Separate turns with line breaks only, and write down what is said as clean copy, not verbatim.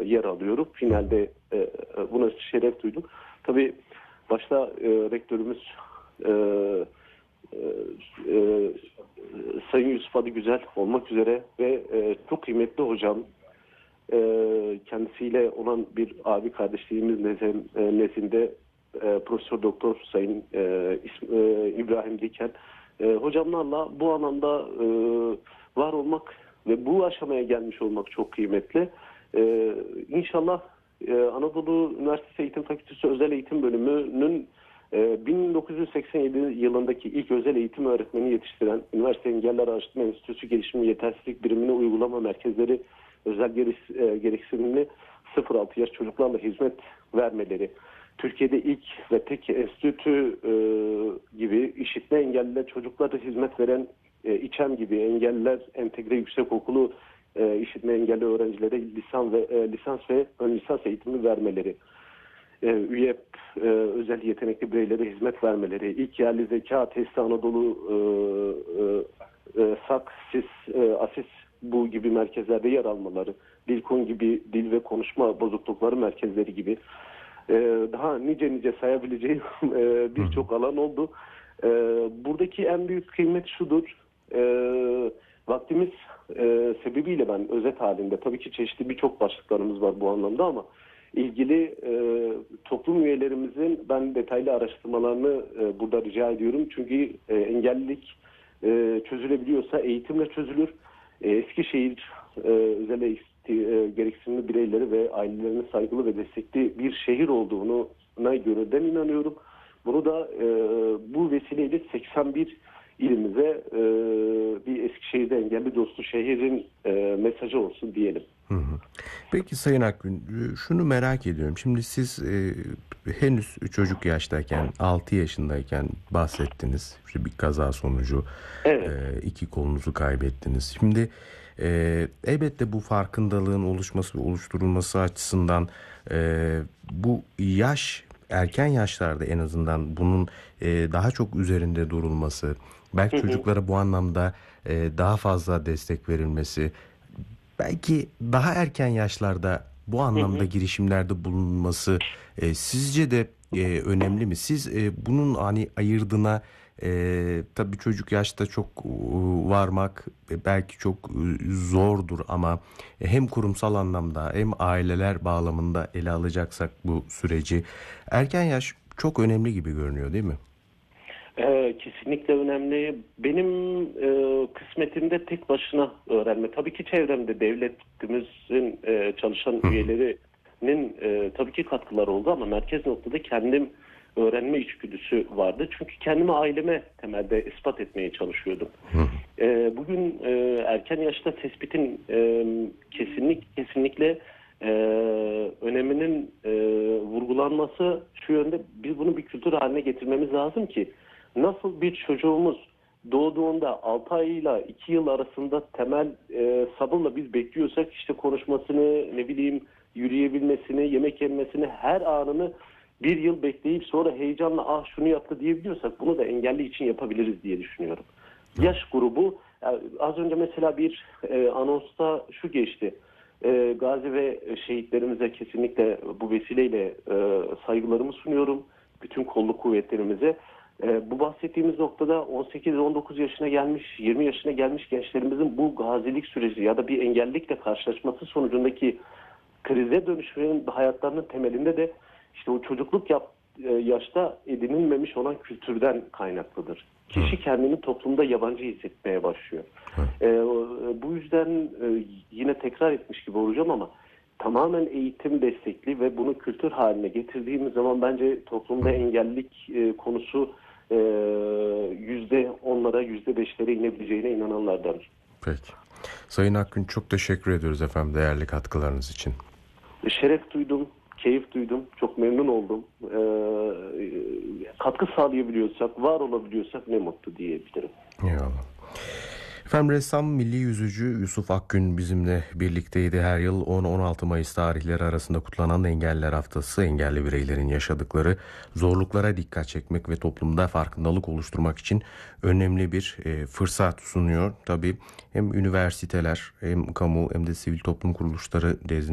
yer alıyorum. Finalde buna şeref duydum. Tabii başta rektörümüz Sayın Yusuf Adıgüzel olmak üzere ve çok kıymetli hocam, kendisiyle olan bir abi kardeşliğimiz nezdinde Profesör Doktor Sayın İbrahim Diken hocamlarla bu anlamda var olmak ve bu aşamaya gelmiş olmak çok kıymetli. İnşallah Anadolu Üniversitesi Eğitim Fakültesi Özel Eğitim Bölümünün 1987 yılındaki ilk özel eğitim öğretmeni yetiştiren Üniversite Engeller Araştırma Enstitüsü Gelişim Yetersizlik Birimine Uygulama Merkezleri özel gereksinimli 0-6 yaş çocuklarla hizmet vermeleri, Türkiye'de ilk ve tek enstitü gibi işitme engelliler çocuklara hizmet veren İÇEM gibi engelliler entegre yüksekokulu işitme engelli öğrencilere lisans ve ön lisans eğitimi vermeleri, üye özel yetenekli bireylere hizmet vermeleri, ilk yerli zeka testi Anadolu SAK, ASIS bu gibi merkezlerde yer almaları, Dilkon gibi dil ve konuşma bozuklukları merkezleri gibi daha nice sayabileceğim birçok alan oldu. Buradaki en büyük kıymet şudur. Vaktimiz sebebiyle ben özet halinde, tabii ki çeşitli birçok başlıklarımız var bu anlamda ama ilgili toplum üyelerimizin ben detaylı araştırmalarını burada rica ediyorum. Çünkü engellilik çözülebiliyorsa eğitimle çözülür. Eskişehir özel gereksinimli bireyleri ve ailelerine saygılı ve destekli bir şehir olduğuna gönülden inanıyorum. Bunu da bu vesileyle 81 ilimize bir Eskişehir'de engelli dostu şehrin mesajı olsun diyelim.
Peki Sayın Akgün, şunu merak ediyorum. Şimdi siz henüz çocuk yaştayken, 6 yaşındayken bahsettiniz. İşte bir kaza sonucu
evet.
2 kolunuzu kaybettiniz. Şimdi elbette bu farkındalığın oluşması ve oluşturulması açısından bu erken yaşlarda en azından bunun daha çok üzerinde durulması, belki çocuklara bu anlamda daha fazla destek verilmesi, belki daha erken yaşlarda bu anlamda girişimlerde bulunması sizce de önemli mi? Siz bunun hani ayırdığına tabii çocuk yaşta çok varmak belki çok zordur ama hem kurumsal anlamda hem aileler bağlamında ele alacaksak bu süreci erken yaş çok önemli gibi görünüyor, değil mi?
Kesinlikle önemli. Benim kısmetimde tek başına öğrenme. Tabii ki çevremde devletimizin çalışan üyelerinin tabii ki katkıları oldu ama merkez noktada kendim öğrenme içgüdüsü vardı. Çünkü kendimi aileme temelde ispat etmeye çalışıyordum. Bugün erken yaşta tespitin kesinlikle öneminin vurgulanması şu yönde, biz bunu bir kültür haline getirmemiz lazım ki nasıl bir çocuğumuz doğduğunda 6 ay ile 2 yıl arasında temel sabırla biz bekliyorsak işte konuşmasını, yürüyebilmesini, yemek yemesini, her anını bir yıl bekleyip sonra heyecanla şunu yaptı diyebiliyorsak bunu da engelli için yapabiliriz diye düşünüyorum. Yaş grubu, az önce mesela bir anonsta şu geçti. Gazi ve şehitlerimize kesinlikle bu vesileyle saygılarımı sunuyorum. Bütün kolluk kuvvetlerimize. Bu bahsettiğimiz noktada 18-19 yaşına gelmiş, 20 yaşına gelmiş gençlerimizin bu gazilik süreci ya da bir engellilikle karşılaşması sonucundaki krize dönüşmenin hayatlarının temelinde de işte o çocukluk yaşta edinilmemiş olan kültürden kaynaklıdır. Kişi kendini toplumda yabancı hissetmeye başlıyor. Bu yüzden yine tekrar etmiş gibi olacağım ama tamamen eğitim destekli ve bunu kültür haline getirdiğimiz zaman bence toplumda engellilik konusu %10'lara, %5'lere inebileceğine inananlardanım.
Peki. Sayın Akgün, çok teşekkür ediyoruz efendim değerli katkılarınız için.
Şeref duydum, keyif duydum, çok memnun oldum. Katkı sağlayabiliyorsak, var olabiliyorsak ne mutlu diyebilirim.
Eyvallah. Efendim ressam, milli yüzücü Yusuf Akgün bizimle birlikteydi. Her yıl 10-16 Mayıs tarihleri arasında kutlanan Engelliler Haftası, engelli bireylerin yaşadıkları zorluklara dikkat çekmek ve toplumda farkındalık oluşturmak için önemli bir fırsat sunuyor. Tabii hem üniversiteler hem kamu hem de sivil toplum kuruluşları